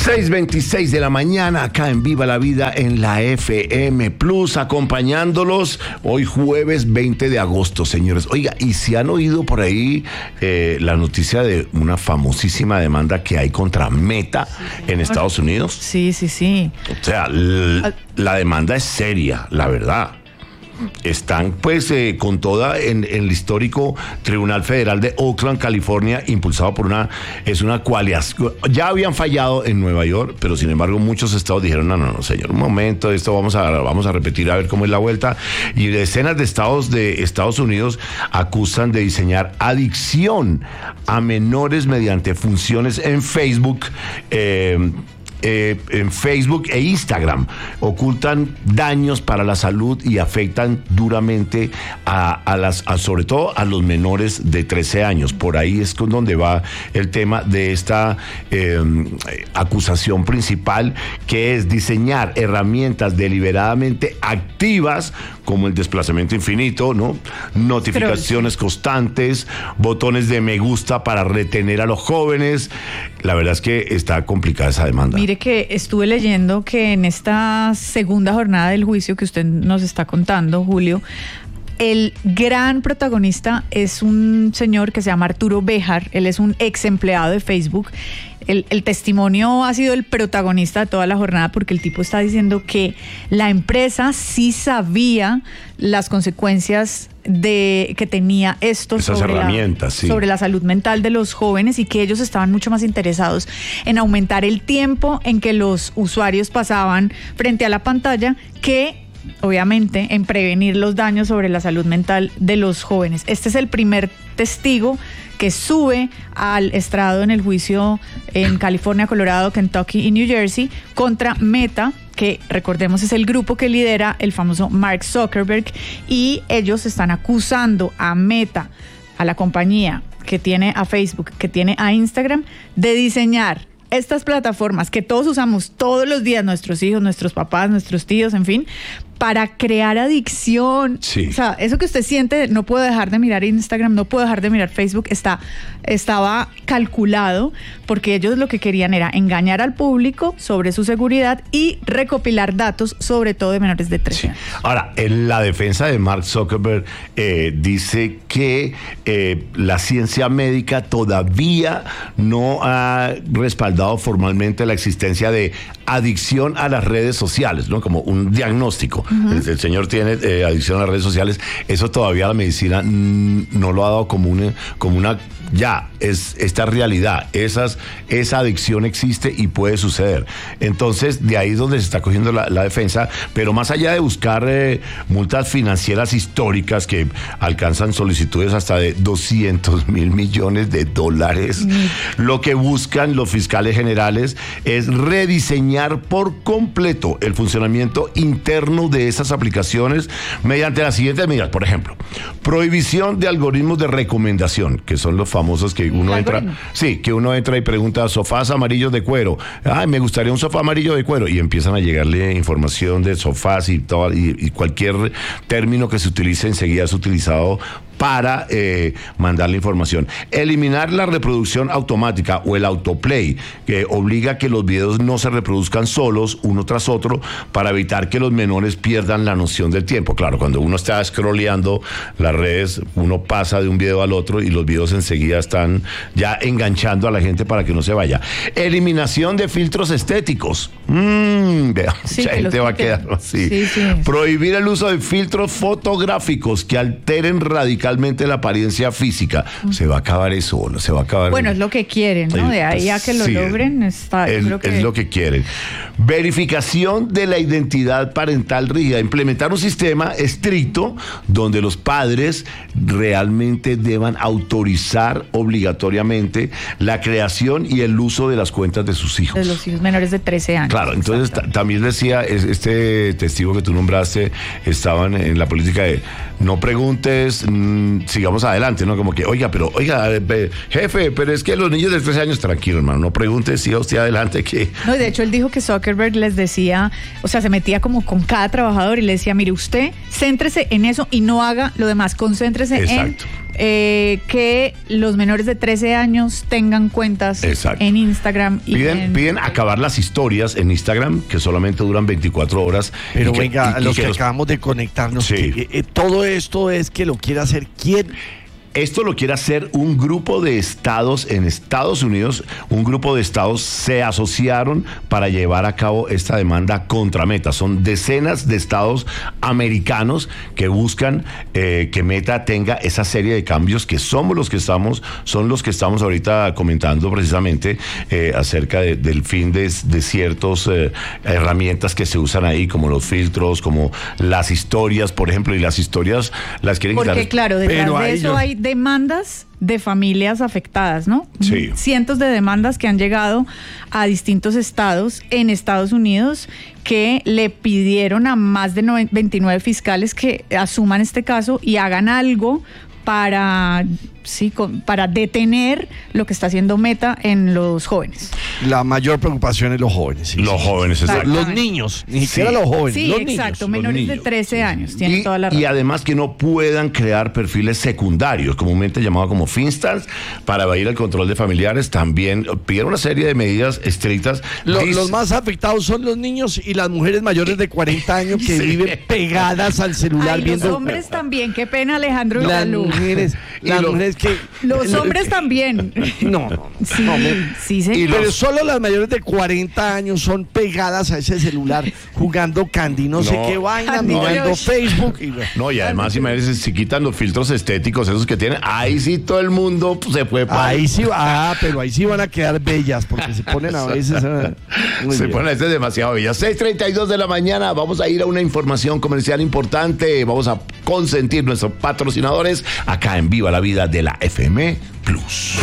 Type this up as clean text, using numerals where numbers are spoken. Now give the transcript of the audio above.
6:26 de la mañana, acá en Viva la Vida en la FM Plus, acompañándolos hoy jueves 20 de agosto, señores. Oiga, ¿y si han oído por ahí la noticia de una famosísima demanda que hay contra Meta en Estados Unidos? Sí. O sea, la demanda es seria, la verdad. Están pues con toda en el histórico Tribunal Federal de Oakland, California, impulsado por una coalición. Ya habían fallado en Nueva York, pero sin embargo muchos estados dijeron, no, señor, un momento, esto vamos a repetir a ver cómo es la vuelta. Y decenas de estados de Estados Unidos acusan de diseñar adicción a menores mediante funciones en Facebook, en Facebook e Instagram. Ocultan daños para la salud y afectan duramente sobre todo a los menores de 13 años. Por ahí es con donde va el tema de esta acusación principal, que es diseñar herramientas deliberadamente activas como el desplazamiento infinito, ¿no? Notificaciones constantes, botones de me gusta para retener a los jóvenes. La verdad es que está complicada esa demanda. Mire que estuve leyendo que en esta segunda jornada del juicio que usted nos está contando, Julio, el gran protagonista es un señor que se llama Arturo Béjar. Él es un ex empleado de Facebook. El testimonio ha sido el protagonista de toda la jornada, porque el tipo está diciendo que la empresa sí sabía las consecuencias que tenía esto sobre la salud mental de los jóvenes, y que ellos estaban mucho más interesados en aumentar el tiempo en que los usuarios pasaban frente a la pantalla que obviamente en prevenir los daños sobre la salud mental de los jóvenes. Este es el primer testigo que sube al estrado en el juicio en California, Colorado, Kentucky y New Jersey contra Meta, que recordemos es el grupo que lidera el famoso Mark Zuckerberg, y ellos están acusando a Meta, a la compañía que tiene a Facebook, que tiene a Instagram, de diseñar estas plataformas que todos usamos todos los días, nuestros hijos, nuestros papás, nuestros tíos, en fin, para crear adicción. Sí. O sea, eso que usted siente, no puedo dejar de mirar Instagram, no puedo dejar de mirar Facebook, estaba calculado, porque ellos lo que querían era engañar al público sobre su seguridad y recopilar datos, sobre todo de menores de 13 años. Ahora, en la defensa de Mark Zuckerberg dice que la ciencia médica todavía no ha respaldado formalmente la existencia de adicción a las redes sociales, ¿no? Como un diagnóstico. Uh-huh. El señor tiene adicción a las redes sociales. Eso todavía la medicina no lo ha dado como una ya, es esta realidad. Esa adicción existe y puede suceder. Entonces, de ahí es donde se está cogiendo la defensa, pero más allá de buscar multas financieras históricas que alcanzan solicitudes hasta de $200 mil millones, lo que buscan los fiscales generales es rediseñar por completo el funcionamiento interno de esas aplicaciones mediante las siguientes medidas. Por ejemplo, prohibición de algoritmos de recomendación, que son los famosos que uno entra y pregunta sofás amarillos de cuero. Ay, me gustaría un sofá amarillo de cuero, y empiezan a llegarle información de sofás y todo, y cualquier término que se utilice enseguida es utilizado para mandar la información. Eliminar la reproducción automática o el autoplay, que obliga a que los videos no se reproduzcan solos, uno tras otro, para evitar que los menores pierdan la noción del tiempo. Claro, cuando uno está scrolleando las redes, uno pasa de un video al otro y los videos enseguida están ya enganchando a la gente para que no se vaya. Eliminación de filtros estéticos. Vea, mucha gente va a quedar así. Sí. Prohibir el uso de filtros fotográficos que alteren radicalmente la apariencia física. ¿Se va a acabar eso o no se va a acabar? Bueno, es lo que quieren, ¿no? De ahí a que lo logren, es lo que quieren. Verificación de la identidad parental rígida. Implementar un sistema estricto donde los padres realmente deban autorizar obligatoriamente la creación y el uso de las cuentas de sus hijos. De los hijos menores de 13 años. Claro, entonces también decía, este testigo que tú nombraste, estaban en la política de no preguntes, sigamos adelante, ¿no? Como que, oiga, jefe, pero es que los niños de 13 años, tranquilo, hermano, no preguntes, siga usted adelante que... No, de hecho, él dijo que Zuckerberg les decía, o sea, se metía como con cada trabajador y le decía, mire, usted céntrese en eso y no haga lo demás, concéntrese en que los menores de 13 años tengan cuentas en Instagram. Y piden acabar las historias en Instagram, que solamente duran 24 horas. Pero venga, los que acabamos de conectarnos, todo esto es que lo quiere hacer ¿quién? Esto lo quiere hacer un grupo de estados en Estados Unidos. Un grupo de estados se asociaron para llevar a cabo esta demanda contra Meta. Son decenas de estados americanos que buscan que Meta tenga esa serie de cambios que son los que estamos ahorita comentando precisamente acerca del fin de ciertas herramientas que se usan ahí, como los filtros, como las historias, por ejemplo, y las historias las quieren quitar. Porque claro, detrás de eso hay demandas de familias afectadas, ¿no? Sí. Cientos de demandas que han llegado a distintos estados en Estados Unidos que le pidieron a más de 29 fiscales que asuman este caso y hagan algo para detener lo que está haciendo Meta en los jóvenes. La mayor preocupación es los jóvenes. Los jóvenes, exacto. Los niños, ni siquiera los jóvenes. Sí, los exacto, niños, menores de 13 años, tienen toda la razón. Y además que no puedan crear perfiles secundarios, comúnmente llamados como finstars, para evadir el control de familiares. También pidieron una serie de medidas estrictas. Los más afectados son los niños y las mujeres mayores de 40 años que viven pegadas al celular viendo. Los hombres también, qué pena, Alejandro. Las mujeres que... Los hombres también. No. Sí, señor. Pero solo las mayores de 40 años son pegadas a ese celular jugando Candy, no sé qué vaina, mirando Facebook. Y además, imagínense, si quitan los filtros estéticos, esos que tienen, ahí sí todo el mundo se puede parar. Ahí sí, pero ahí sí van a quedar bellas, porque se ponen a veces... ponen a veces demasiado bellas. 6:32 de la mañana, vamos a ir a una información comercial importante. Vamos a consentir nuestros patrocinadores acá en Viva la Vida de la FM Plus.